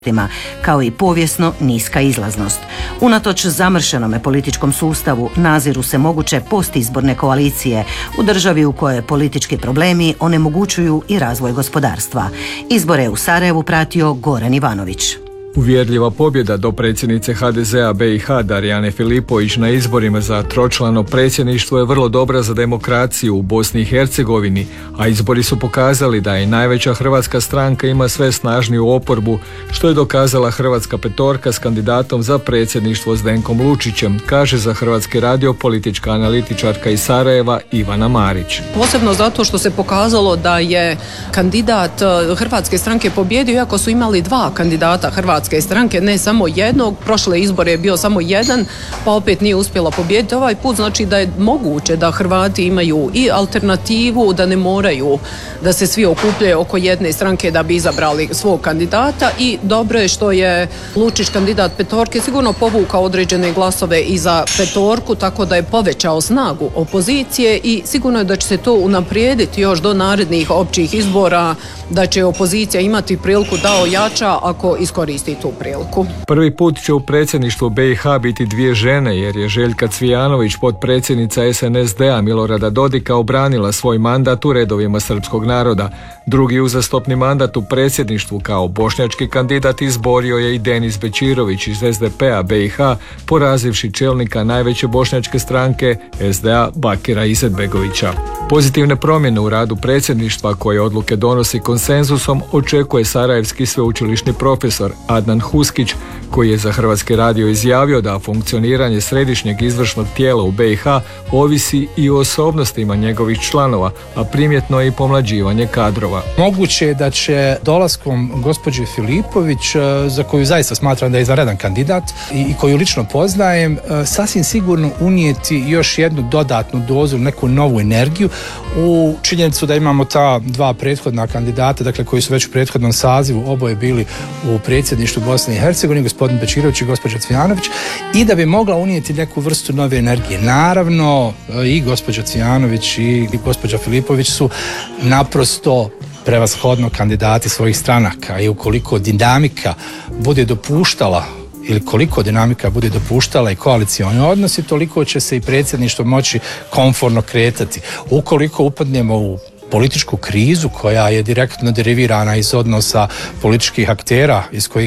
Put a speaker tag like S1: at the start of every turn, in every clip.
S1: kao i povijesno niska izlaznost. Unatoč zamršenome političkom sustavu naziru se moguće postizborne koalicije u državi u kojoj politički problemi onemogućuju i razvoj gospodarstva. Izbore u Sarajevu pratio Goran Ivanović.
S2: Uvjerljiva pobjeda dopredsjednice HDZ-a BiH Darijane Filipović na izborima za tročlano predsjedništvo je vrlo dobra za demokraciju u Bosni i Hercegovini, a izbori su pokazali da i najveća hrvatska stranka ima sve snažniju oporbu, što je dokazala hrvatska petorka s kandidatom za predsjedništvo Zdenkom Lučićem, kaže za Hrvatski radio politička analitičarka iz Sarajeva Ivana Marić.
S3: Posebno zato što se pokazalo da je kandidat hrvatske stranke pobjedio, iako su imali dva kandidata hrvatske stranke, ne samo jednog. Prošle izbore je bio samo jedan, pa opet nije uspjela pobijediti. Ovaj put znači da je moguće da Hrvati imaju i alternativu, da ne moraju da se svi okupljaju oko jedne stranke da bi izabrali svog kandidata, i dobro je što je Lučić, kandidat petorke, sigurno povukao određene glasove i za petorku, tako da je povećao snagu opozicije i sigurno je da će se to unaprijediti još do narednih općih izbora, da će opozicija imati priliku da ojača ako iskoristi tu priliku.
S2: Prvi put će u predsjedništvu BiH biti dvije žene, jer je Željka Cvijanović, potpredsjednica SNSD-a Milorada Dodika, obranila svoj mandat u redovima srpskog naroda. Drugi uzastopni mandat u predsjedništvu kao bošnjački kandidat izborio je i Denis Bećirović iz SDP-a BiH, porazivši čelnika najveće bošnjačke stranke SDA Bakira Izetbegovića. Pozitivne promjene u radu predsjedništva, koje odluke donosi konsenzusom, očekuje sarajevski sveučilišni profesor Adnan Huskić, koji je za Hrvatski radio izjavio da funkcioniranje središnjeg izvršnog tijela u BiH ovisi i o osobnostima njegovih članova, a primjetno je i pomlađivanje kadrova.
S4: Moguće je da će dolaskom gospođe Filipović, za koju zaista smatram da je izvanredan kandidat i koju lično poznajem, sasvim sigurno unijeti još jednu dodatnu dozu, neku novu energiju u činjenicu da imamo ta dva prethodna kandidata, dakle koji su već u prethodnom sazivu oboje bili u predsjedništvu Bosne i Hercegovine, gospodin Bećirović i gospođa Cvijanović, i da bi mogla unijeti neku vrstu nove energije. Naravno, i gospođa Cvijanović i gospođa Filipović su naprosto prevashodno kandidati svojih stranaka, i ukoliko dinamika bude dopuštala ili koliko dinamika bude dopuštala i koalicioni odnosi, toliko će se i predsjedništvo moći komforno kretati. Ukoliko upadnemo u političku krizu koja je direktno derivirana iz odnosa političkih aktera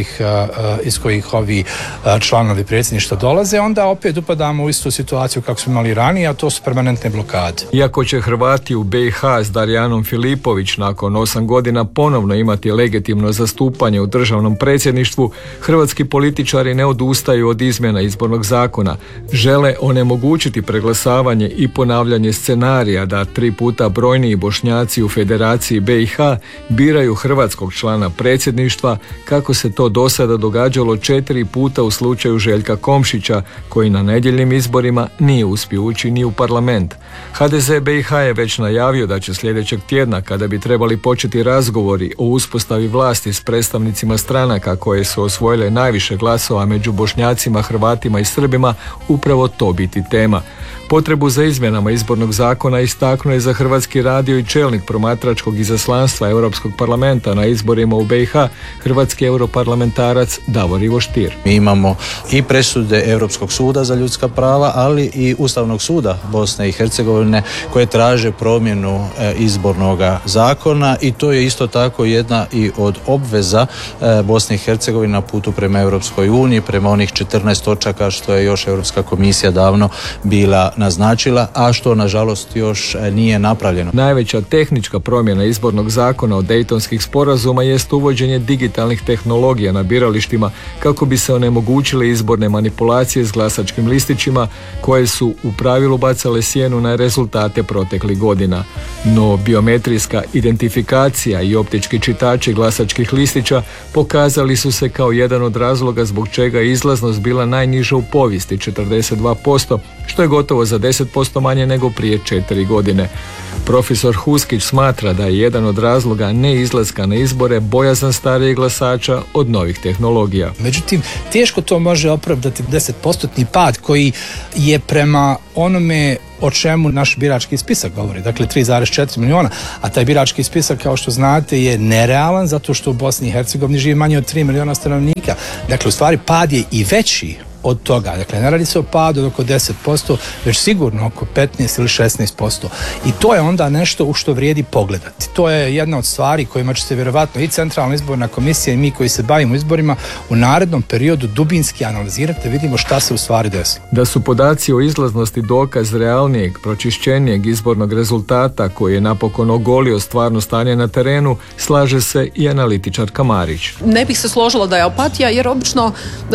S4: iz kojih ovi članovi predsjedništva dolaze, onda opet upadamo u istu situaciju kako smo imali ranije, a to su permanentne blokade.
S2: Iako će Hrvati u BiH s Darijanom Filipović nakon 8 godina ponovno imati legitimno zastupanje u državnom predsjedništvu, hrvatski političari ne odustaju od izmjena izbornog zakona. Žele onemogućiti preglasavanje i ponavljanje scenarija da 3 puta brojniji Bošnjaci u Federaciji BiH biraju hrvatskog člana predsjedništva, kako se to do sada događalo 4 puta u slučaju Željka Komšića, koji na nedjeljnim izborima nije uspio ući ni u parlament. HDZ BiH je već najavio da će sljedećeg tjedna, kada bi trebali početi razgovori o uspostavi vlasti s predstavnicima stranaka koje su osvojile najviše glasova među Bošnjacima, Hrvatima i Srbima, upravo to biti tema. Potrebu za izmjenama izbornog zakona istaknuo je za Hrvatski radio i čelnik promatračkog izaslanstva Europskog parlamenta na izborima u BiH, hrvatski europarlamentarac Davor Ivo Stier.
S5: Mi imamo i presude Europskog suda za ljudska prava, ali i Ustavnog suda Bosne i Hercegovine koje traže promjenu izbornog zakona, i to je isto tako jedna i od obveza Bosne i Hercegovine na putu prema Europskoj uniji, prema onih 14 točaka što je još Europska komisija davno bila naznačila, a što nažalost još nije napravljeno.
S2: Najveća tehnička promjena izbornog zakona od Dejtonskih sporazuma jest uvođenje digitalnih tehnologija na biralištima, kako bi se onemogućile izborne manipulacije s glasačkim listićima, koje su u pravilu bacale sjenu na rezultate proteklih godina. No biometrijska identifikacija i optički čitači glasačkih listića pokazali su se kao jedan od razloga zbog čega je izlaznost bila najniža u povijesti, 42%, što je gotovo za 10% manje nego prije 4 godine. Profesor Huskić smatra da je jedan od razloga neizlaska na izbore bojazan starijih glasača od novih tehnologija.
S4: Međutim, teško to može opravdati 10% pad koji je prema onome o čemu naš birački spisak govori, dakle 3,4 miliona, a taj birački spisak, kao što znate, je nerealan zato što u Bosni i Hercegovini živi manje od 3 miliona stanovnika. Dakle, u stvari pad je i veći od toga. Dakle, ne radi se o padu od oko 10%, već sigurno oko 15 ili 16%. I to je onda nešto u što vrijedi pogledati. To je jedna od stvari kojima će se vjerovatno i Centralna izborna komisija i mi koji se bavimo izborima u narednom periodu dubinski analizirati da vidimo šta se u stvari desilo.
S2: Da su podaci o izlaznosti dokaz realnijeg, pročišćenijeg izbornog rezultata koji je napokon ogolio stvarno stanje na terenu, slaže se i analitičarka Marić.
S3: Ne bih se složila da je apatija, jer obično,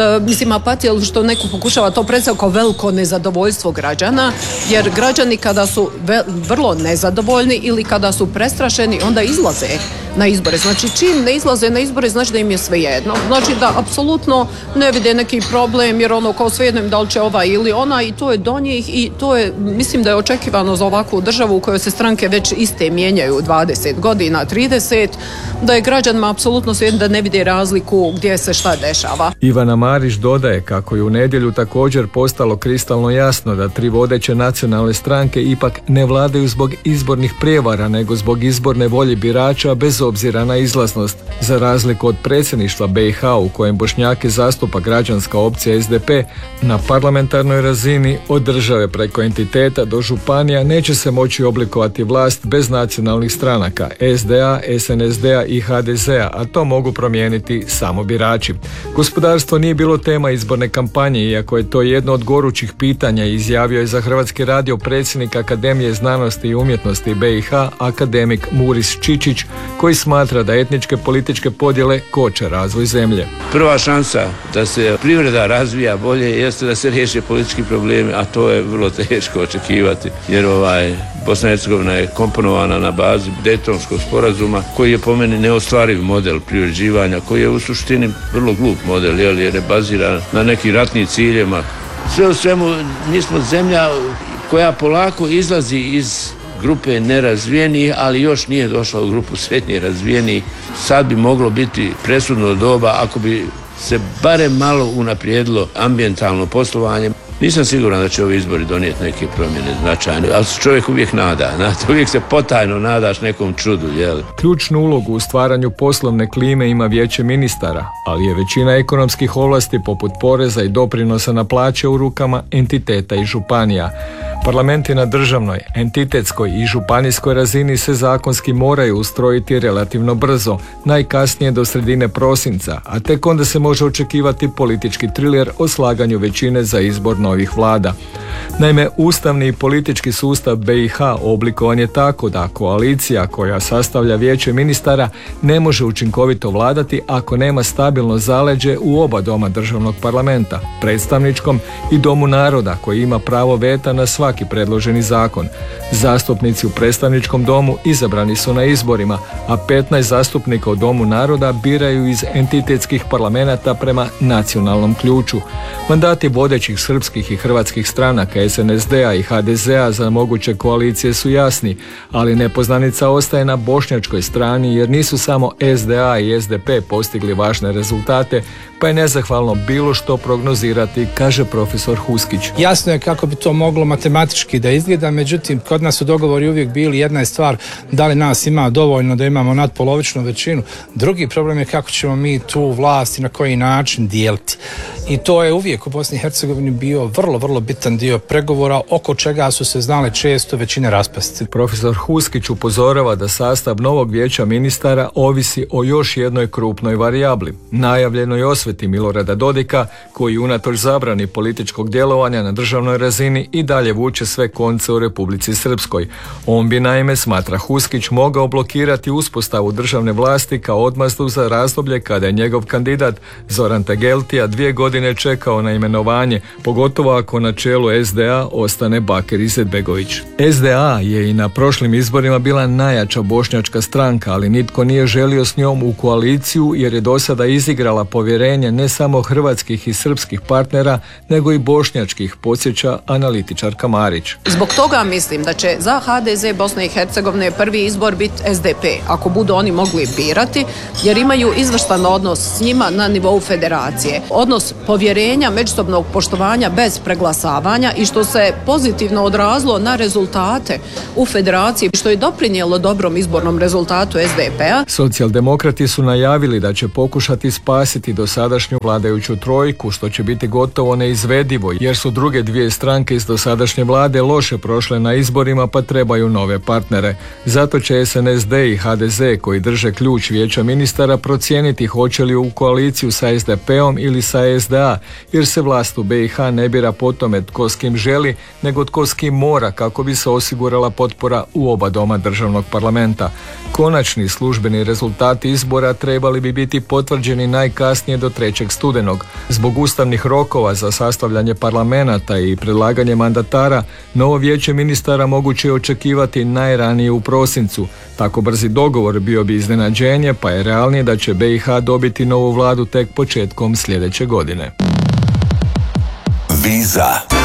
S3: apatija što neko pokušava to predstaviti kao veliko nezadovoljstvo građana, jer građani kada su vrlo nezadovoljni ili kada su prestrašeni, onda izlaze na izbore. Znači, čim ne izlaze na izbore, znači da im je svejedno. Znači da apsolutno ne vide neki problem, jer kao svejedno im da li će ovaj ili ona, i to je do njih, i to je, mislim da je očekivano za ovakvu državu u kojoj se stranke već iste mijenjaju 20 godina, 30, da je građanima apsolutno svejedno, da ne vide razliku gdje se šta dešava.
S2: Ivana Marić dodaje kako je u nedjelju također postalo kristalno jasno da 3 vodeće nacionalne stranke ipak ne vladaju zbog izbornih prijevara, nego zbog izborne volje birača bez obzira na izlaznost. Za razliku od predsjedništva BiH u kojem Bošnjake zastupa građanska opcija SDP, na parlamentarnoj razini od države preko entiteta do županija neće se moći oblikovati vlast bez nacionalnih stranaka SDA, SNSD-a i HDZ-a, a to mogu promijeniti samo birači. Gospodarstvo nije bilo tema izborne kampanje, iako je to jedno od gorućih pitanja, izjavio je za Hrvatski radio predsjednik Akademije znanosti i umjetnosti BiH, akademik Muris Čičić, koji smatra da etničke političke podjele koče razvoj zemlje.
S6: Prva šansa da se privreda razvija bolje jeste da se riješe politički problemi, a to je vrlo teško očekivati, jer Bosna i Hercegovina je komponovana na bazi Dejtonskog sporazuma, koji je po meni neostvariv model privređivanja, koji je u suštini vrlo glup model, jer je baziran na nekim ratnim ciljevima. Sve u svemu, mi smo zemlja koja polako izlazi iz grupe nerazvijenih, ali još nije došla u grupu srednje razvijenih. Sad bi moglo biti presudno doba ako bi se barem malo unaprijedilo ambijentalno poslovanje. Nisam siguran da će ovi izbori donijeti neke promjene značajne, ali čovjek uvijek nada, uvijek se potajno nadaš nekom čudu, jel?
S2: Ključnu ulogu u stvaranju poslovne klime ima Vijeće ministara, ali je većina ekonomskih ovlasti poput poreza i doprinosa na plaće u rukama entiteta i županija. Parlamenti na državnoj, entitetskoj i županijskoj razini se zakonski moraju ustrojiti relativno brzo, najkasnije do sredine prosinca, a tek onda se može očekivati politički triler o slaganju većine za izbor novih vlada. Naime, ustavni i politički sustav BiH oblikovan je tako da koalicija koja sastavlja Vijeće ministara ne može učinkovito vladati ako nema stabilno zaleđe u oba doma državnog parlamenta, predstavničkom i domu naroda koji ima pravo veta na svaki predloženi zakon. Zastupnici u predstavničkom domu izabrani su na izborima, a 15 zastupnika u domu naroda biraju iz entitetskih parlamenata prema nacionalnom ključu. Mandati vodećih srpskih i hrvatskih stranaka SNSD-a i HDZ-a za moguće koalicije su jasni, ali nepoznanica ostaje na bošnjačkoj strani jer nisu samo SDA i SDP postigli važne rezultate, pa je nezahvalno bilo što prognozirati, kaže profesor Huskić.
S4: Jasno je kako bi to moglo matematički da izgleda, međutim, kod nas su dogovori uvijek bili, jedna je stvar da li nas ima dovoljno da imamo nadpolovičnu većinu, drugi problem je kako ćemo mi tu vlast i na koji način dijeliti. I to je uvijek u Bosni i Hercegovini bio vrlo bitan dio pregovora oko čega su se znale često većine raspasti.
S2: Profesor Huskić upozorava da sastav novog vijeća ministara ovisi o još jednoj krupnoj varijabli, najavljenoj osveti Milorada Dodika, koji unatoč zabrani političkog djelovanja na državnoj razini i dalje vuče sve konce u Republici Srpskoj. On bi, naime, smatra Huskić, mogao blokirati uspostavu državne vlasti kao odmazdu za razdoblje kada je njegov kandidat Zoran Tegeltija 2 godine čekao na imenovanje, pogotovo pogotovo ako na čelu SDA ostane Bakir Izetbegović. SDA je i na prošlim izborima bila najjača bošnjačka stranka, ali nitko nije želio s njom u koaliciju jer je do sada izigrala povjerenje ne samo hrvatskih i srpskih partnera, nego i bošnjačkih, podsjeća analitičarka Marić.
S3: Zbog toga mislim da će za HDZ Bosne i Hercegovine prvi izbor biti SDP, ako budu oni mogli birati, jer imaju izvrstan odnos s njima na nivou federacije. Odnos povjerenja, međusobnog poštovanja bez preglasavanja i što se pozitivno odrazilo na rezultate u federaciji, što je doprinijelo dobrom izbornom rezultatu SDP-a.
S2: Socijaldemokrati su najavili da će pokušati spasiti dosadašnju vladajuću trojku, što će biti gotovo neizvedivo, jer su druge dvije stranke iz dosadašnje vlade loše prošle na izborima pa trebaju nove partnere. Zato će SNSD i HDZ, koji drže ključ vijeća ministara, procijeniti hoće li u koaliciju sa SDP-om ili sa SDA, jer se vlast u BiH ne bira po tome tko s kim želi, nego tko s kim mora, kako bi se osigurala potpora u oba doma državnog parlamenta. Konačni službeni rezultati izbora trebali bi biti potvrđeni najkasnije do 3. studenog. Zbog ustavnih rokova za sastavljanje parlamenta i predlaganje mandatara, novo vijeće ministara moguće je očekivati najranije u prosincu. Tako brzi dogovor bio bi iznenađenje, pa je realnije da će BiH dobiti novu vladu tek početkom sljedeće godine.
S7: Viza.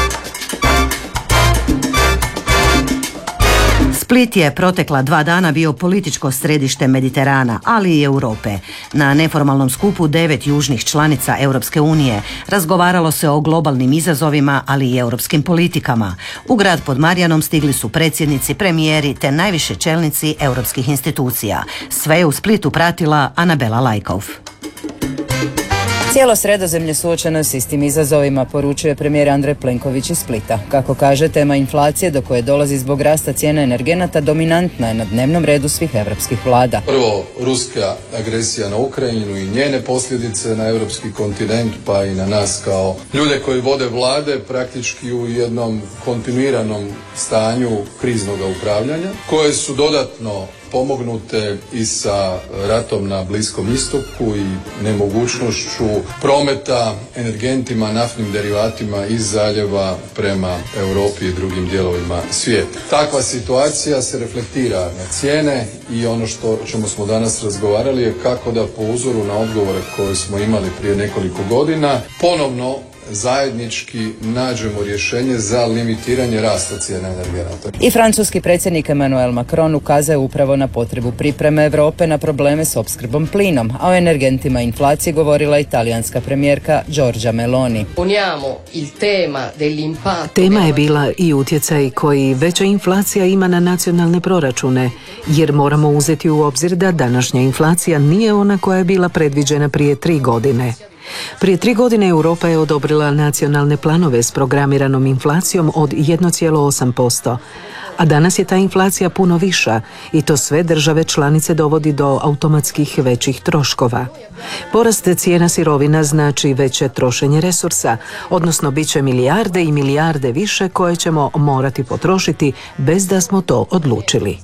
S1: Split je protekla 2 dana bio političko središte Mediterana, ali i Europe. Na neformalnom skupu 9 južnih članica Europske unije razgovaralo se o globalnim izazovima, ali i europskim politikama. U grad pod Marjanom stigli su predsjednici, premijeri te najviše čelnici europskih institucija. Sve je u Splitu pratila Anabela Lajkov.
S8: Cijelo Sredozemlje suočeno je s istim izazovima, poručuje premijer Andrej Plenković iz Splita. Kako kaže, tema inflacije do koje dolazi zbog rasta cijena energenata dominantna je na dnevnom redu svih evropskih vlada.
S9: Prvo, ruska agresija na Ukrajinu i njene posljedice na europski kontinent, pa i na nas kao ljude koji vode vlade praktički u jednom kontinuiranom stanju kriznog upravljanja, koje su dodatno pomognute i sa ratom na Bliskom istoku i nemogućnošću prometa energentima, naftnim derivatima iz zaljeva prema Europi i drugim dijelovima svijeta. Takva situacija se reflektira na cijene i ono što čemu smo danas razgovarali je kako da po uzoru na odgovore koje smo imali prije nekoliko godina ponovno zajednički nađemo rješenje za limitiranje rasta cijena energenata.
S8: I francuski predsjednik Emmanuel Macron ukazuje upravo na potrebu pripreme Europe na probleme s opskrbom plinom, a o energentima i inflaciji govorila italijanska premijerka Giorgia Meloni.
S10: Tema je bila i utjecaj koji veća inflacija ima na nacionalne proračune, jer moramo uzeti u obzir da današnja inflacija nije ona koja je bila predviđena prije 3 godine. Prije 3 godine Europa je odobrila nacionalne planove s programiranom inflacijom od 1,8%, a danas je ta inflacija puno viša i to sve države članice dovodi do automatskih većih troškova. Porast cijena sirovina znači veće trošenje resursa, odnosno bit će milijarde i milijarde više koje ćemo morati potrošiti bez da smo to odlučili.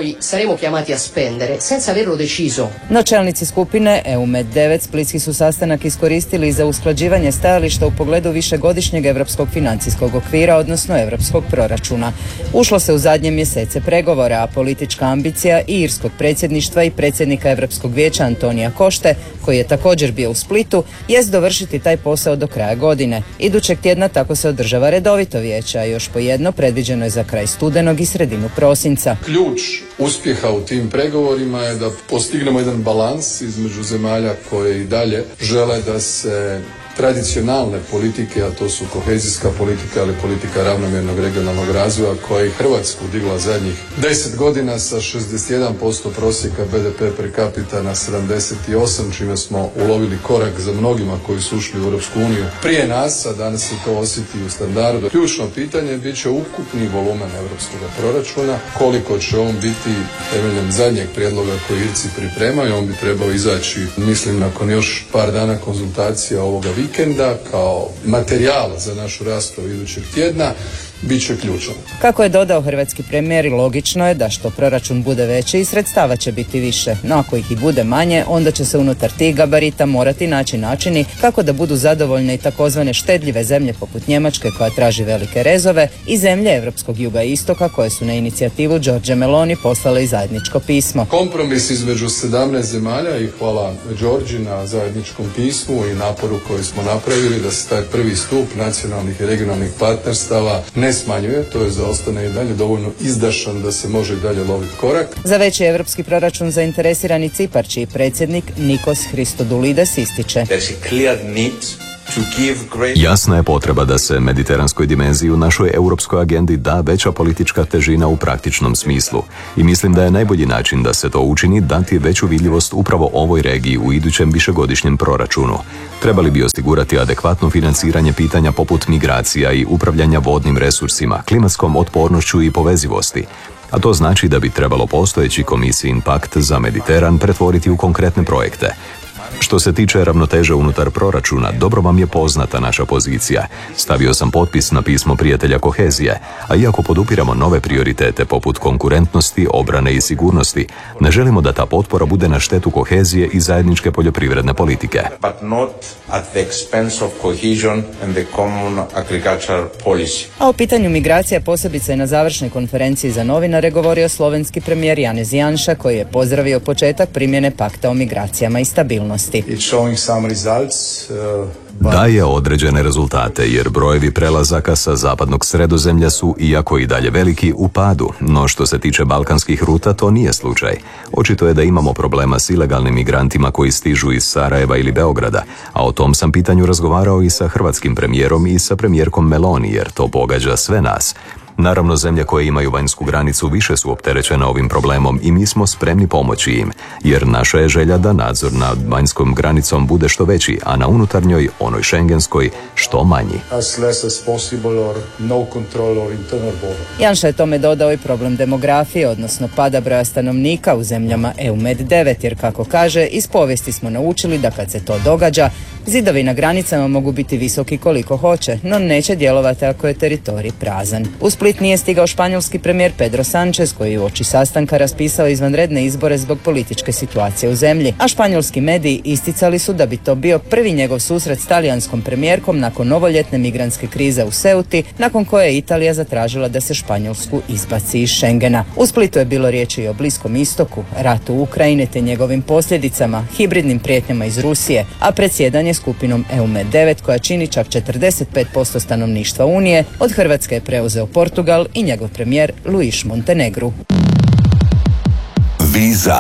S8: No čelnici skupine EUMED-9 splitski su sastanak iskoristili za usklađivanje stajališta u pogledu višegodišnjeg europskog financijskog okvira, odnosno europskog proračuna. Ušlo se u zadnje mjesece pregovora, a politička ambicija i irskog predsjedništva i predsjednika Europskog vijeća Antonija Košte, koji je također bio u Splitu, jest dovršiti taj posao do kraja godine. Idućeg tjedna tako se održava redovito vijeće, a još po jedno predviđeno je za kraj studenog i sredinu prosinca.
S9: Ključ uspjeha u tim pregovorima je da postignemo jedan balans između zemalja koje i dalje žele da se tradicionalne politike, a to su kohezijska politika, ali politika ravnomjernog regionalnog razvoja koja je Hrvatsku digla zadnjih 10 godina sa 61% prosjeka BDP per capita na 78, čime smo ulovili korak za mnogima koji su ušli u Europsku uniju prije nas, a danas se to osjeti u standardu. Ključno pitanje bit će ukupni volumen europskog proračuna, koliko će on biti temeljem zadnjeg prijedloga koji Irci pripremaju. On bi trebao izaći, mislim, nakon još par dana konzultacija ovoga vikenda kao materijal za našu raspravu idućeg tjedna bit će ključan.
S8: Kako je dodao hrvatski premijer, logično je da što proračun bude veći i sredstava će biti više, no ako ih i bude manje, onda će se unutar tih gabarita morati naći načini kako da budu zadovoljne i takozvane štedljive zemlje poput Njemačke koja traži velike rezove i zemlje Europskog juga i istoka koje su na inicijativu Giorgia Meloni poslale i zajedničko pismo.
S9: Kompromis između 17 zemalja i hvala Giorgi na zajedničkom pismu i naporu koji smo napravili da se taj prvi stup nacionalnih i regionalnih partnerstava ne smanjuje, to je za ostane i dalje dovoljno izdašan da se može i dalje loviti korak.
S8: Za veći europski proračun zainteresirani Cipar, čiji predsjednik Nikos Christodoulides ističe.
S7: Jasna je potreba da se mediteranskoj dimenziji u našoj europskoj agendi da veća politička težina u praktičnom smislu i mislim da je najbolji način da se to učini dati veću vidljivost upravo ovoj regiji u idućem višegodišnjem proračunu. Trebali bi osigurati adekvatno financiranje pitanja poput migracija i upravljanja vodnim resursima, klimatskom otpornošću i povezivosti. A to znači da bi trebalo postojeći Komisijin pakt za Mediteran pretvoriti u konkretne projekte. Što se tiče ravnoteže unutar proračuna, dobro vam je poznata naša pozicija. Stavio sam potpis na pismo prijatelja kohezije, a iako podupiramo nove prioritete poput konkurentnosti, obrane i sigurnosti, ne želimo da ta potpora bude na štetu kohezije i zajedničke poljoprivredne politike.
S8: A o pitanju migracija posebice na završnoj konferenciji za novinare govorio slovenski premijer Janez Janša koji je pozdravio početak primjene pakta o migracijama i stabilnosti.
S7: Daje određene rezultate jer brojevi prelazaka sa zapadnog Sredozemlja su, iako i dalje veliki, u padu, no što se tiče balkanskih ruta to nije slučaj. Očito je da imamo problema s ilegalnim migrantima koji stižu iz Sarajeva ili Beograda, a o tom sam pitanju razgovarao i sa hrvatskim premijerom i sa premijerkom Meloni jer to pogađa sve nas. Naravno, zemlje koje imaju vanjsku granicu više su opterećene ovim problemom i mi smo spremni pomoći im, jer naša je želja da nadzor nad vanjskom granicom bude što veći, a na unutarnjoj, onoj šengenskoj, što manji.
S8: Janša je tome dodao i problem demografije, odnosno pada broja stanovnika u zemljama EU-Med 9, jer kako kaže, iz povijesti smo naučili da kad se to događa, zidovi na granicama mogu biti visoki koliko hoće, no neće djelovati ako je teritorij prazan. U Split nije stigao španjolski premijer Pedro Sánchez koji je uoči sastanka raspisao izvanredne izbore zbog političke situacije u zemlji, a španjolski mediji isticali su da bi to bio prvi njegov susret s talijanskom premijerkom nakon novoljetne migrantske krize u Ceuti, nakon koje je Italija zatražila da se Španjolsku izbaci iz Schengena. U Splitu je bilo riječi i o Bliskom istoku, ratu u Ukrajini te njegovim posljedicama, hibridnim prijetnjama iz Rusije, a predsjedanje skupinom EU-Med 9 koja čini čak 45% stanovništva Unije, od Hrvatske je preuzeo Portugal i njegov premijer Luis Montenegro.
S11: Viza.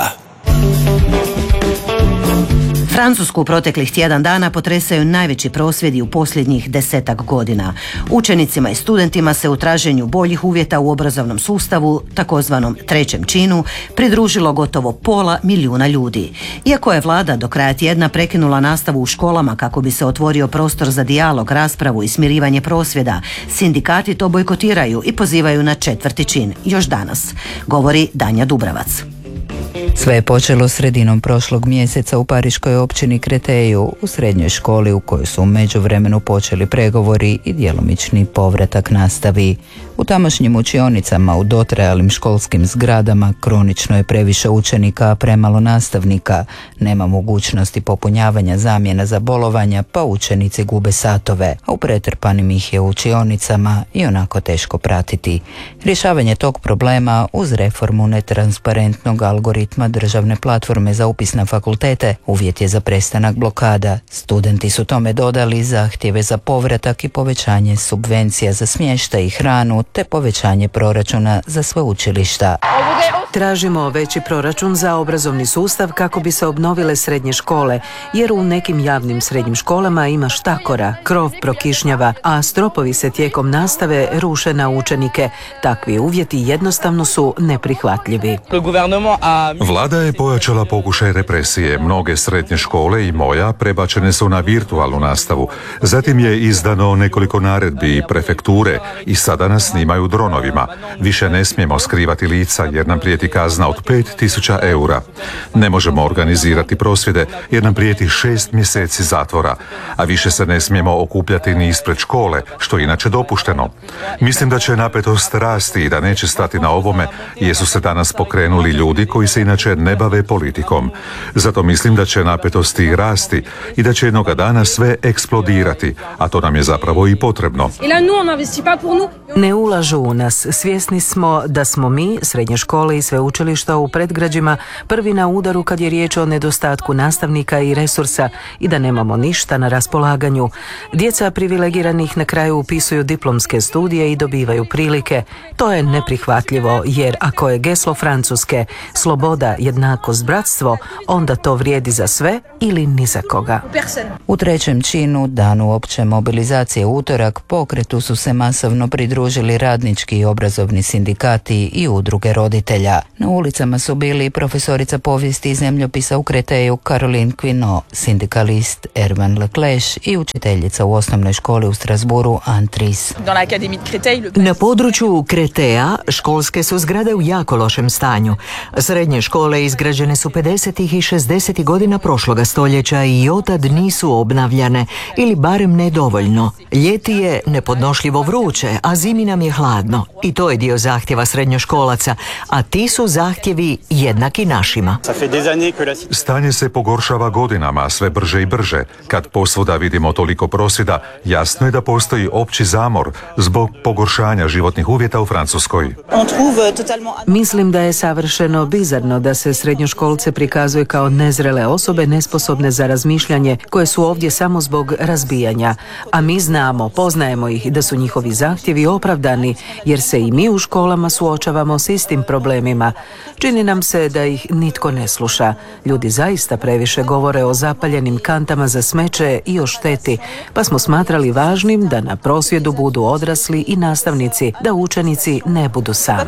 S1: Francusku proteklih tjedan dana potresaju najveći prosvjedi u posljednjih 10 godina. Učenicima i studentima se u traženju boljih uvjeta u obrazovnom sustavu, takozvanom trećem činu, pridružilo gotovo 500 000 ljudi. Iako je vlada do kraja tjedna prekinula nastavu u školama kako bi se otvorio prostor za dijalog, raspravu i smirivanje prosvjeda, sindikati to bojkotiraju i pozivaju na 4. čin, još danas, govori Danja Dubravac.
S12: Sve je počelo sredinom prošlog mjeseca u pariškoj općini Kreteju, u srednjoj školi u kojoj su u međuvremenu počeli pregovori i djelomični povratak nastavi. U tamošnjim učionicama u dotrajalim školskim zgradama kronično je previše učenika, a premalo nastavnika. Nema mogućnosti popunjavanja zamjena za bolovanja, pa učenici gube satove, a u pretrpanim ih je učionicama i onako teško pratiti. Rješavanje tog problema uz reformu netransparentnog algoritma državne platforme za upis na fakultete uvjet je za prestanak blokada. Studenti su tome dodali zahtjeve za povratak i povećanje subvencija za smještaj i hranu te povećanje proračuna za sveučilišta.
S10: Tražimo veći proračun za obrazovni sustav kako bi se obnovile srednje škole, jer u nekim javnim srednjim školama ima štakora, krov prokišnjava, a stropovi se tijekom nastave ruše na učenike. Takvi uvjeti jednostavno su neprihvatljivi.
S11: Vlada je pojačala pokušaj represije. Mnoge srednje škole i moja prebačene su na virtualnu nastavu. Zatim je izdano nekoliko naredbi i prefekture i sada nas snimaju dronovima. Više ne smijemo skrivati lica jer nam prijeti kazna od 5.000 eura. Ne možemo organizirati prosvjede jer nam prijeti 6 mjeseci zatvora, a više se ne smijemo okupljati ni ispred škole, što je inače dopušteno. Mislim da će napetost rasti i da neće stati na ovome jer su se danas pokrenuli ljudi koji se inače ne bave politikom. Zato mislim da će napetosti rasti i da će jednoga dana sve eksplodirati, a to nam je zapravo i potrebno.
S10: Ne ulažu u nas. Svjesni smo da smo mi, srednje škole i sveučilišta u predgrađima, prvi na udaru kad je riječ o nedostatku nastavnika i resursa i da nemamo ništa na raspolaganju. Djeca privilegiranih na kraju upisuju diplomske studije i dobivaju prilike. To je neprihvatljivo jer ako je geslo Francuske sloboda, jednakost, bratstvo, onda to vrijedi za sve ili ni za koga.
S12: U trećem činu, danu opće mobilizacije utorak, pokretu su se masovno pridružili radnički i obrazovni sindikati i udruge roditelja. Na ulicama su bili profesorica povijesti i zemljopisa u Créteju Caroline Quinault, sindikalist Erwan Leclerc i učiteljica u osnovnoj školi u Strasbourgu Anne Tris.
S13: Na području Créteja školske su zgrade u jako lošem stanju. Srednje škole izgrađene su 50. i 60. godina prošloga stoljeća i otad nisu obnavljane, ili barem nedovoljno. Ljeti je nepodnošljivo vruće, a zimi nam je hladno. I to je dio zahtjeva srednjoškolaca, a ti su zahtjevi jednaki našima.
S11: Stanje se pogoršava godinama, sve brže i brže. Kad posvuda vidimo toliko prosvjeda, jasno je da postoji opći zamor zbog pogoršanja životnih uvjeta u Francuskoj.
S10: Mislim da je savršeno bizarno da se srednjoškolce prikazuje kao nezrele osobe nesposobne za razmišljanje koje su ovdje samo zbog razbijanja. A mi znamo, poznajemo ih da su njihovi zahtjevi opravdani jer se i mi u školama suočavamo s istim problemima. Čini nam se da ih nitko ne sluša. Ljudi zaista previše govore o zapaljenim kantama za smeće i o šteti, pa smo smatrali važnim da na prosvjedu budu odrasli i nastavnici, da učenici ne budu sami.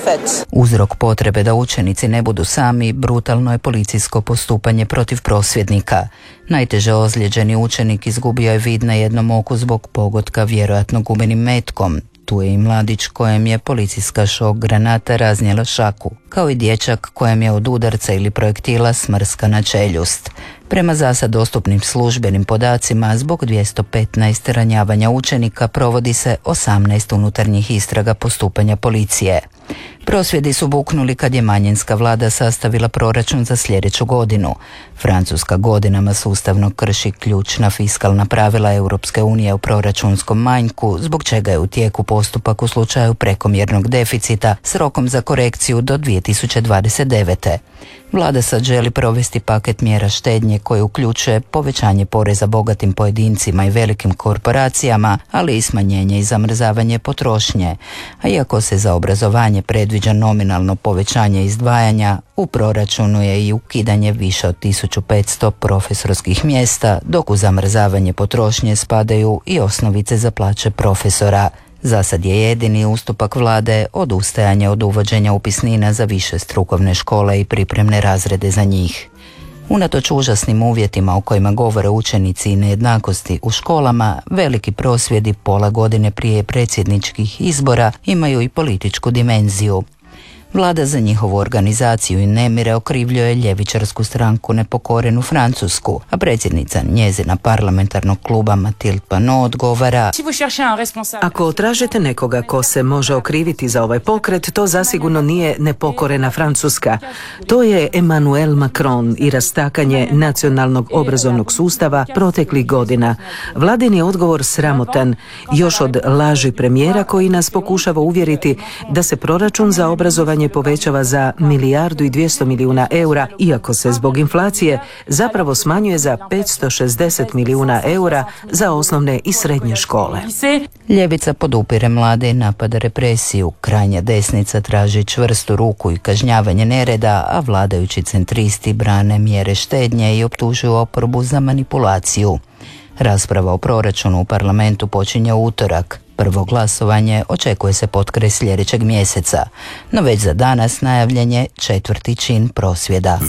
S12: Uzrok potrebe da učenici ne budu sami brutalno je policijsko postupanje protiv prosvjednika. Najteže ozlijeđeni učenik izgubio je vid na jednom oku zbog pogotka vjerojatno gumenim metkom. Tu je i mladić kojem je policijska šok granata raznijela šaku, kao i dječak kojem je od udarca ili projektila smrskana čeljust. Prema zasad dostupnim službenim podacima, zbog 215 ranjavanja učenika provodi se 18 unutarnjih istraga postupanja policije. Prosvjedi su buknuli kad je manjinska vlada sastavila proračun za sljedeću godinu. Francuska godinama sustavno krši ključna fiskalna pravila Europske unije u proračunskom manjku, zbog čega je u tijeku postupak u slučaju prekomjernog deficita s rokom za korekciju do 2029. Vlada sad želi provesti paket mjera štednje koji uključuje povećanje poreza bogatim pojedincima i velikim korporacijama, ali i smanjenje i zamrzavanje potrošnje. A iako se za obrazovanje predviđa nominalno povećanje izdvajanja, u proračunu je i ukidanje više od 1500 profesorskih mjesta, dok u zamrzavanje potrošnje spadaju i osnovice za plaće profesora. Zasad je jedini ustupak vlade odustajanje od uvođenja upisnina za više strukovne škole i pripremne razrede za njih. Unatoč užasnim uvjetima o kojima govore učenici i nejednakosti u školama, veliki prosvjedi pola godine prije predsjedničkih izbora imaju i političku dimenziju. Vlada za njihovu organizaciju i nemire okrivljuje ljevičarsku stranku Nepokorenu Francusku, a predsjednica njezina parlamentarnog kluba Mathilde Panot odgovara:
S10: Ako tražite nekoga ko se može okriviti za ovaj pokret, to zasigurno nije Nepokorena Francuska. To je Emmanuel Macron i rastakanje nacionalnog obrazovnog sustava proteklih godina. Vladin je odgovor sramotan, još od laži premijera koji nas pokušava uvjeriti da se proračun za obrazovanje povećava za 1,2 milijarde eura, iako se zbog inflacije zapravo smanjuje za 560 milijuna eura za osnovne i srednje škole.
S12: Ljevica podupire mlade i napada represiju, krajnja desnica traži čvrstu ruku i kažnjavanje nereda, a vladajući centristi brane mjere štednje i optužuju oporbu za manipulaciju. Rasprava o proračunu u parlamentu počinje u utorak. Prvo glasovanje očekuje se potkraj sljedećeg mjeseca, no već za danas najavljen je 4. čin prosvjeda.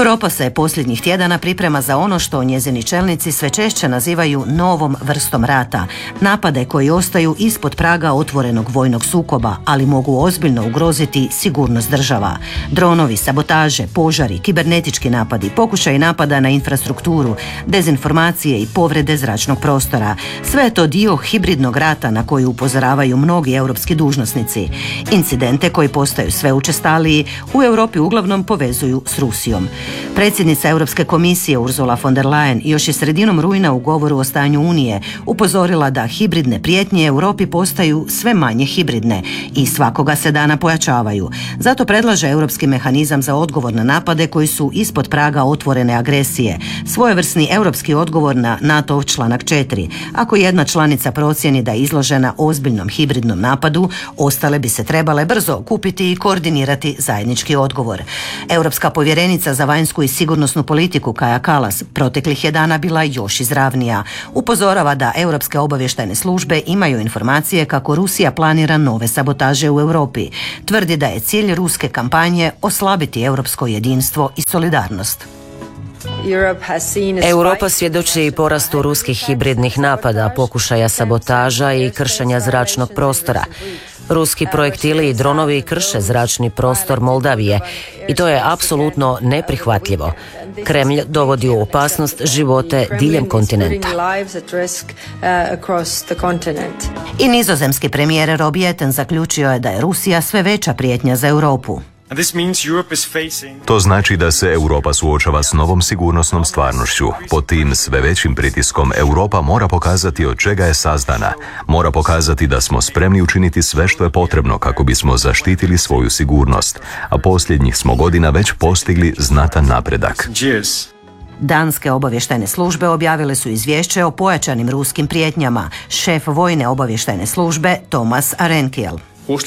S1: Europa se posljednjih tjedana priprema za ono što njezini čelnici sve češće nazivaju novom vrstom rata. Napade koji ostaju ispod praga otvorenog vojnog sukoba, ali mogu ozbiljno ugroziti sigurnost država. Dronovi, sabotaže, požari, kibernetički napadi, pokušaj napada na infrastrukturu, dezinformacije i povrede zračnog prostora. Sve je to dio hibridnog rata na koji upozoravaju mnogi europski dužnosnici. Incidente koji postaju sve učestaliji u Europi uglavnom povezuju s Rusijom. Predsjednica Europske komisije Ursula von der Leyen još je sredinom rujna u govoru o stanju Unije upozorila da hibridne prijetnje Europi postaju sve manje hibridne i svakoga se dana pojačavaju. Zato predlaže europski mehanizam za odgovor na napade koji su ispod praga otvorene agresije, svojevrsni europski odgovor na NATO članak 4. Ako jedna članica procijeni da je izložena ozbiljnom hibridnom napadu, ostale bi se trebale brzo kupiti i koordinirati zajednički odgovor. Europska povjerenica za vanjsku i sigurnosnu politiku Kaja Kallas proteklih je dana bila još izravnija. Upozorava da europske obavještajne službe imaju informacije kako Rusija planira nove sabotaže u Europi. Tvrdi da je cilj ruske kampanje oslabiti europsko jedinstvo i solidarnost.
S14: Europa svjedoči porastu ruskih hibridnih napada, pokušaja sabotaža i kršenja zračnog prostora. Ruski projektili i dronovi krše zračni prostor Moldavije i to je apsolutno neprihvatljivo. Kremlj dovodi u opasnost živote diljem kontinenta.
S1: I nizozemski premijer Rob Jetten zaključio je da je Rusija sve veća prijetnja za Europu.
S7: To znači da se Europa suočava s novom sigurnosnom stvarnošću. Pod tim sve većim pritiskom Europa mora pokazati od čega je sazdana. Mora pokazati da smo spremni učiniti sve što je potrebno kako bismo zaštitili svoju sigurnost. A posljednjih smo godina već postigli znatan napredak.
S1: Danske obavještajne službe objavile su izvješće o pojačanim ruskim prijetnjama. Šef vojne obavještajne službe Thomas Arenkiel.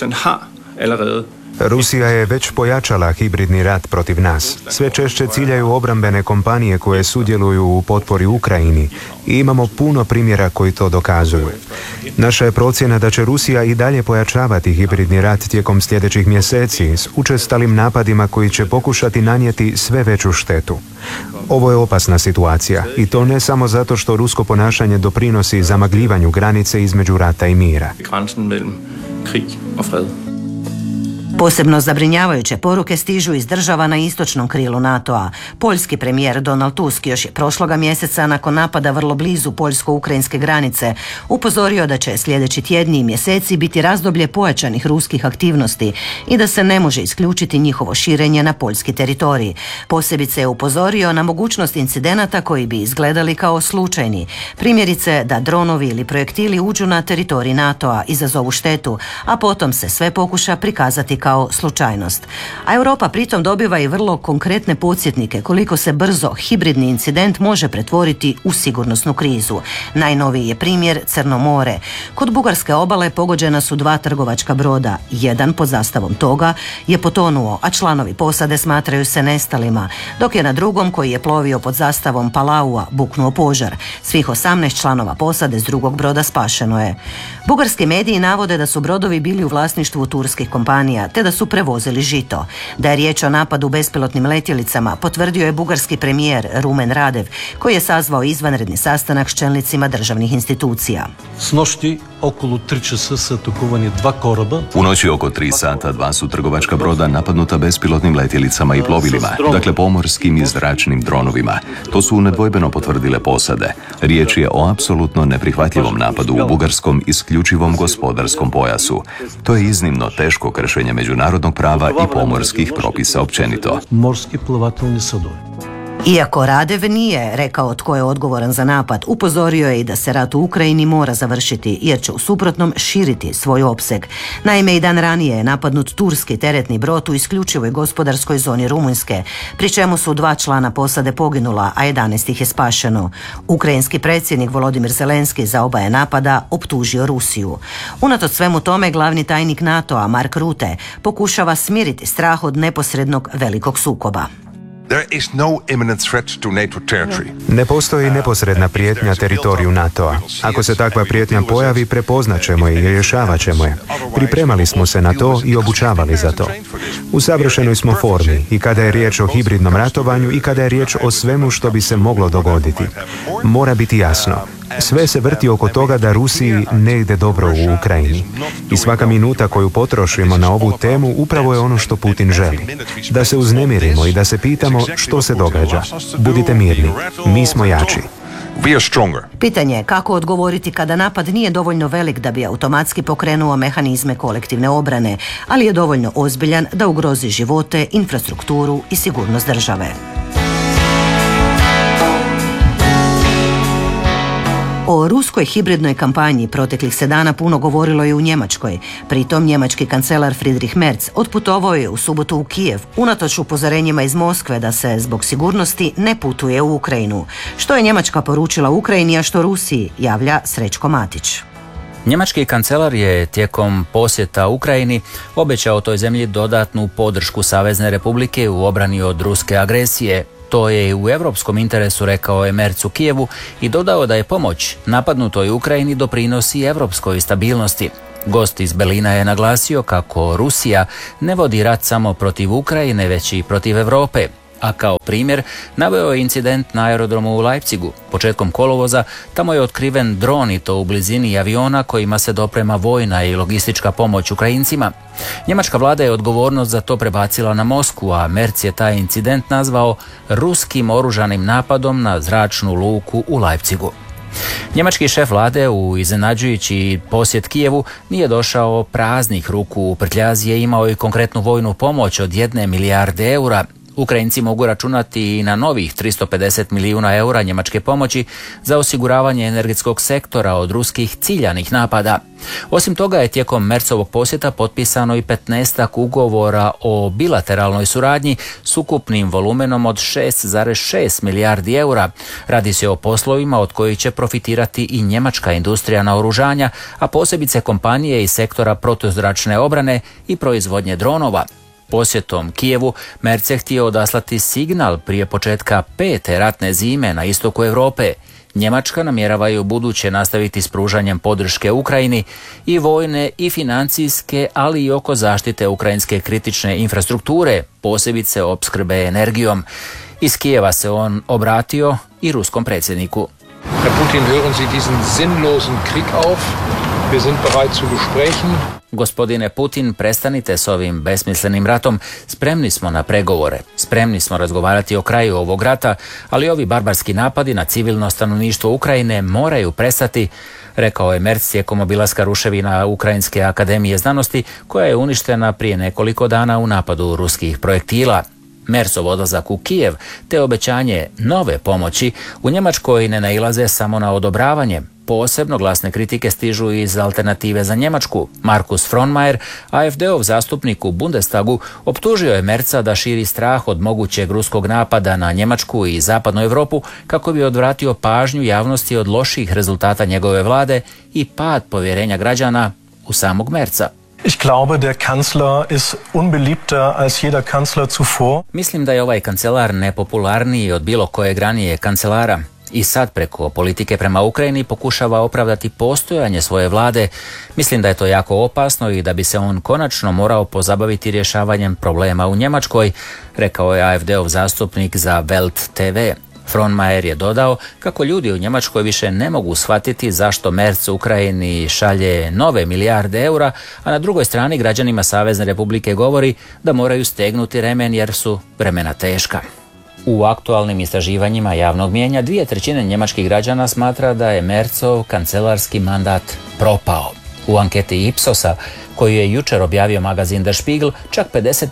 S15: Rusija je već pojačala hibridni rat protiv nas. Sve češće ciljaju obrambene kompanije koje sudjeluju u potpori Ukrajini i imamo puno primjera koji to dokazuju. Naša je procjena da će Rusija i dalje pojačavati hibridni rat tijekom sljedećih mjeseci s učestalim napadima koji će pokušati nanijeti sve veću štetu. Ovo je opasna situacija i to ne samo zato što rusko ponašanje doprinosi zamagljivanju granice između rata i mira.
S1: Posebno zabrinjavajuće poruke stižu iz država na istočnom krilu NATO-a. Poljski premijer Donald Tusk još je prošloga mjeseca nakon napada vrlo blizu poljsko-ukrajinske granice upozorio da će sljedeći tjedni i mjeseci biti razdoblje pojačanih ruskih aktivnosti i da se ne može isključiti njihovo širenje na poljski teritorij. Posebice je upozorio na mogućnost incidenata koji bi izgledali kao slučajni. Primjerice da dronovi ili projektili uđu na teritorij NATO-a, izazovu štetu, a potom se sve pokuša prikazati kao slučajnost. A Europa pritom dobiva i vrlo konkretne podsjetnike koliko se brzo hibridni incident može pretvoriti u sigurnosnu krizu. Najnoviji je primjer Crno more. Kod bugarske obale pogođena su 2 trgovačka broda. Jedan pod zastavom toga je potonuo, a članovi posade smatraju se nestalima, dok je na drugom, koji je plovio pod zastavom Palaua, buknuo požar. Svih 18 članova posade s drugog broda spašeno je. Bugarski mediji navode da su brodovi bili u vlasništvu turskih kompanija, te da su prevozili žito. Da je riječ o napadu bespilotnim letjelicama potvrdio je bugarski premijer Rumen Radev, koji je sazvao izvanredni sastanak s čelnicima državnih institucija.
S7: U noći oko 3 sata 2 su trgovačka broda napadnuta bespilotnim letjelicama i plovilima, dakle pomorskim i zračnim dronovima. To su nedvojbeno potvrdile posade. Riječ je o apsolutno neprihvatljivom napadu u bugarskom isključivom gospodarskom pojasu. To je iznimno teško kršenje međunarodnog prava i pomorskih propisa općenito.
S1: Iako Radev nije rekao tko je odgovoran za napad, upozorio je i da se rat u Ukrajini mora završiti, jer će u suprotnom širiti svoj opseg. Naime, i dan ranije je napadnut turski teretni brod u isključivoj gospodarskoj zoni Rumunjske, pri čemu su 2 člana posade poginula, a 11 ih je spašeno. Ukrajinski predsjednik Volodimir Zelenski za oba napada optužio Rusiju. Unatoč svemu tome, glavni tajnik NATO-a Mark Rutte pokušava smiriti strah od neposrednog velikog sukoba.
S15: Ne postoji neposredna prijetnja teritoriju NATO-a. Ako se takva prijetnja pojavi, prepoznat ćemo je i rješavat ćemo je. Pripremali smo se na to i obučavali za to. U savršenoj smo formi i kada je riječ o hibridnom ratovanju i kada je riječ o svemu što bi se moglo dogoditi. Mora biti jasno. Sve se vrti oko toga da Rusiji ne ide dobro u Ukrajini. I svaka minuta koju potrošimo na ovu temu upravo je ono što Putin želi. Da se uznemirimo i da se pitamo što se događa. Budite mirni. Mi smo jači.
S1: Pitanje je kako odgovoriti kada napad nije dovoljno velik da bi automatski pokrenuo mehanizme kolektivne obrane, ali je dovoljno ozbiljan da ugrozi živote, infrastrukturu i sigurnost države. O ruskoj hibridnoj kampanji proteklih se dana puno govorilo i u Njemačkoj. Pritom njemački kancelar Friedrich Merz otputovao je u subotu u Kijev, unatoč upozorenjima iz Moskve da se zbog sigurnosti ne putuje u Ukrajinu. Što je Njemačka poručila Ukrajini, a što Rusiji, javlja Srećko Matić.
S16: Njemački kancelar je tijekom posjeta Ukrajini obećao toj zemlji dodatnu podršku Savezne Republike u obrani od ruske agresije. To je u europskom interesu, rekao je Merz u Kijevu i dodao da je pomoć napadnutoj Ukrajini doprinosi europskoj stabilnosti. Gost iz Berlina je naglasio kako Rusija ne vodi rat samo protiv Ukrajine, već i protiv Europe. A kao primjer naveo je incident na aerodromu u Leipzigu. Početkom kolovoza tamo je otkriven dron i to u blizini aviona kojima se doprema vojna i logistička pomoć Ukrajincima. Njemačka vlada je odgovornost za to prebacila na Moskvu, a Merz je taj incident nazvao ruskim oružanim napadom na zračnu luku u Leipzigu. Njemački šef vlade u iznenađujući posjet Kijevu nije došao praznih ruku. U prtljazi je imao i konkretnu vojnu pomoć od 1 milijarde eura. Ukrajinci mogu računati i na novih 350 milijuna eura njemačke pomoći za osiguravanje energetskog sektora od ruskih ciljanih napada. Osim toga je tijekom Merzovog posjeta potpisano i 15 ugovora o bilateralnoj suradnji s ukupnim volumenom od 6,6 milijardi eura. Radi se o poslovima od kojih će profitirati i njemačka industrija naoružanja, a posebice kompanije iz sektora protuzračne obrane i proizvodnje dronova. Posjetom Kijevu Merz je htio odaslati signal prije početka 5. ratne zime na istoku Europe. Njemačka namjerava i u buduće nastaviti s pružanjem podrške Ukrajini i vojne i financijske, ali i oko zaštite ukrajinske kritične infrastrukture, posebice opskrbe energijom. Iz Kijeva se on obratio i ruskom predsjedniku.
S17: Herr Putin, hören Sie diesen sinnlosen Krieg auf? Wir sind bereit zu Gesprächen.
S16: Gospodine Putin, prestanite s ovim besmislenim ratom, spremni smo na pregovore, spremni smo razgovarati o kraju ovog rata, ali ovi barbarski napadi na civilno stanovništvo Ukrajine moraju prestati, rekao je Merz tijekom obilaska ruševina Ukrajinske akademije znanosti, koja je uništena prije nekoliko dana u napadu ruskih projektila. Merzov odlazak u Kijev te obećanje nove pomoći u Njemačkoj ne nailaze samo na odobravanje. Posebno glasne kritike stižu iz Alternative za Njemačku. Markus Frohnmayer, AfD-ov zastupnik u Bundestagu, optužio je Merza da širi strah od mogućeg ruskog napada na Njemačku i zapadnu Europu kako bi odvratio pažnju javnosti od loših rezultata njegove vlade i pad povjerenja građana u samog Merza.
S18: Ich glaube, der Kanzler ist unbeliebter als jeder Kanzler zuvor.
S16: Mislim da je ovaj kancelar nepopularniji od bilo kojeg ranije kancelara. I sad preko politike prema Ukrajini pokušava opravdati postojanje svoje vlade. Mislim da je to jako opasno i da bi se on konačno morao pozabaviti rješavanjem problema u Njemačkoj, rekao je AfD-ov zastupnik za Welt TV. Frohnmayer je dodao kako ljudi u Njemačkoj više ne mogu shvatiti zašto Merz Ukrajini šalje nove milijarde eura, a na drugoj strani građanima Savezne Republike govori da moraju stegnuti remen jer su vremena teška. U aktualnim istraživanjima javnog mijenja 2/3 njemačkih građana smatra da je Merzov kancelarski mandat propao. U anketi Ipsosa, koju je jučer objavio magazin Der Spiegel, čak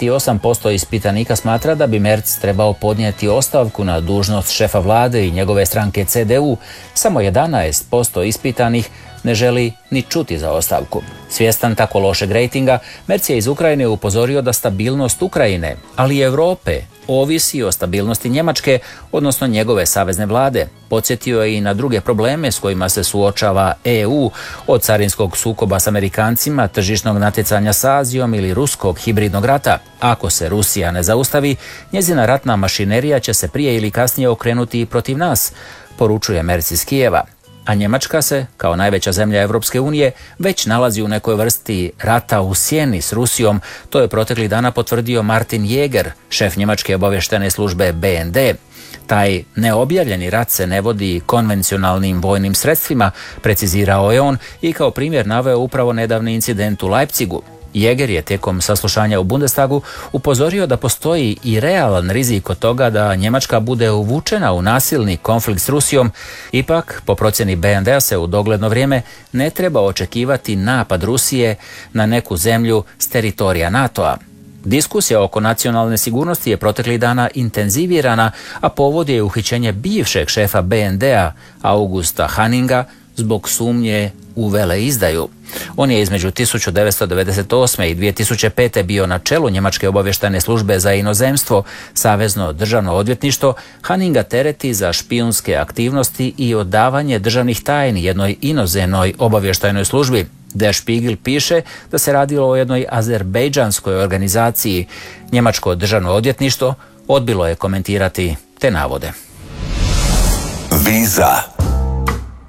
S16: 58% ispitanika smatra da bi Merz trebao podnijeti ostavku na dužnost šefa vlade i njegove stranke CDU. Samo 11% ispitanih ne želi ni čuti za ostavku. Svjestan tako lošeg rejtinga, Merz je iz Ukrajine upozorio da stabilnost Ukrajine, ali i Europe, ovisi o stabilnosti Njemačke, odnosno njegove savezne vlade. Podsjetio je i na druge probleme s kojima se suočava EU, od carinskog sukoba s Amerikancima, tržišnog natjecanja s Azijom ili ruskog hibridnog rata. Ako se Rusija ne zaustavi, njezina ratna mašinerija će se prije ili kasnije okrenuti i protiv nas, poručuje Merz iz Kijeva. A Njemačka se, kao najveća zemlja Europske unije, već nalazi u nekoj vrsti rata u sjeni s Rusijom. To je proteklih dana potvrdio Martin Jäger, šef njemačke obavještajne službe BND. Taj neobjavljeni rat se ne vodi konvencionalnim vojnim sredstvima, precizirao je on i kao primjer naveo upravo nedavni incident u Leipzigu. Jäger je tijekom saslušanja u Bundestagu upozorio da postoji i realan rizik od toga da Njemačka bude uvučena u nasilni konflikt s Rusijom. Ipak, po procjeni BND-a se u dogledno vrijeme ne treba očekivati napad Rusije na neku zemlju s teritorija NATO-a. Diskusija oko nacionalne sigurnosti je proteklih dana intenzivirana, a povod je uhićenje bivšeg šefa BND-a Augusta Hanninga zbog sumnje u veleizdaju. On je između 1998. i 2005. bio na čelu Njemačke obavještajne službe za inozemstvo, Savezno državno odvjetništvo. Hanninga tereti za špijunske aktivnosti i odavanje državnih tajni jednoj inozemnoj obavještajnoj službi. Der Spiegel piše da se radilo o jednoj azerbejdžanskoj organizaciji. Njemačko državno odvjetništvo odbilo je komentirati te navode.
S19: Viza.